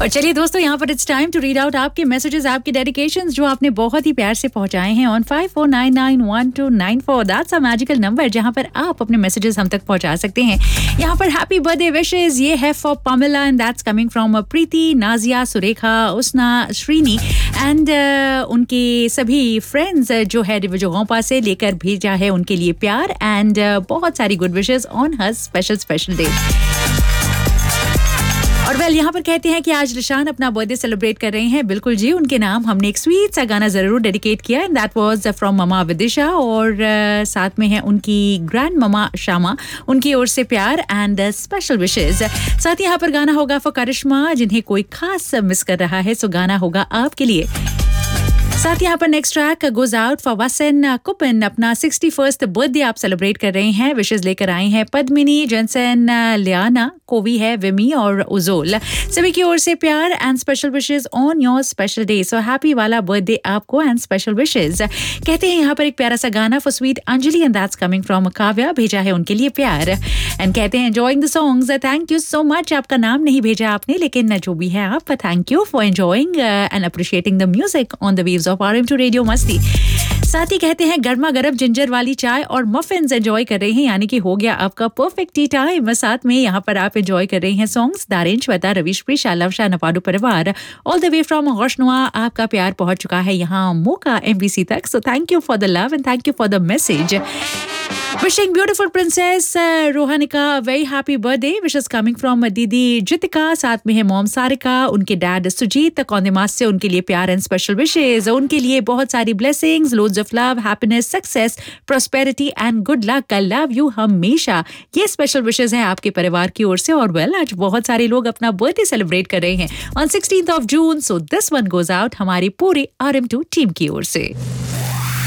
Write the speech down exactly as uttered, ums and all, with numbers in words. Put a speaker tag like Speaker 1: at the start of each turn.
Speaker 1: और चलिए दोस्तों, यहाँ पर it's time to read out आपके मैसेजेस, आपके डेडिकेशंस जो आपने बहुत ही प्यार से पहुंचाए हैं on five four nine nine one two nine four. That's a magical number जहाँ पर आप अपने मैसेजेस हम तक पहुंचा सकते हैं। यहाँ पर हैप्पी बर्थडे विशेस ये है for Pamela and that's coming from प्रीति, नाजिया, सुरेखा, उसना, श्रीनी एंड uh, उनके सभी फ्रेंड्स जो है जो गोपा से लेकर भेजा है उनके लिए प्यार एंड uh, बहुत सारी good wishes on her special special day. और वेल यहाँ पर कहते हैं कि आज रिशान अपना बर्थडे सेलिब्रेट कर रहे हैं। बिल्कुल जी, उनके नाम हमने एक स्वीट सा गाना जरूर डेडिकेट किया and that was from mama Vidisha और uh, साथ में है उनकी ग्रैंड ममा शामा, उनकी ओर से प्यार एंड स्पेशल विशेस। साथ ही यहाँ पर गाना होगा फॉर करिश्मा जिन्हें कोई खास मिस कर रहा है, सो गाना होगा आपके लिए। साथ ही यहाँ पर next track goes out for वसन कुपन, अपना सिक्सटी फर्स्ट बर्थडे आप सेलिब्रेट कर रहे हैं। विशेष लेकर आए हैं पद्मिनी, जेंसन, लियाना, कोवी है, विमी और उजोल, सभी की ओर से प्यार and special wishes on your special day. So happy वाला बर्थडे आपको एंड स्पेशल विशेस। कहते हैं यहाँ पर एक प्यारा सा गाना for sweet Anjali and that's coming from Kavya, भेजा है उनके लिए प्यार एंड कहते हैं enjoying the songs. Thank you so much. आपका नाम नहीं भेजा आपने, लेकिन जो भी है आप, thank you for enjoying and appreciating the music on the waves of R M to radio मस्ती। साथ ही कहते हैं गर्मा गर्म जिंजर वाली चाय और मफिन्स एंजॉय कर रहे हैं, यानी कि हो गया आपका परफेक्ट टी टाइम। साथ में यहाँ पर आप एंजॉय कर रहे हैं सॉन्ग्स दारिन, श्वेता, रविश, प्रीशा, लवशा, नपाडू परिवार ऑल द वे फ्रॉम गौशनुआ। आपका प्यार पहुंच चुका है यहाँ मोका एमबीसी तक, so thank you for the love and thank you for the message. Wishing beautiful princess uh, Rohanika a very happy birthday. Wishes coming from दीदी जितिका, साथ में है मॉम सारिका, उनके डैड सुजीत कौंदिमास से उनके लिए प्यार एंड स्पेशल विशेस। उनके लिए बहुत सारी blessings, loads of love, happiness, success, prosperity and good luck. I love you हमेशा, ये स्पेशल विशेस हैं आपके परिवार की ओर से। और वेल आज बहुत सारे लोग अपना बर्थडे सेलिब्रेट कर रहे हैं on sixteenth of June, so this one goes out हमारी पूरी आर एम टू टीम की ओर से।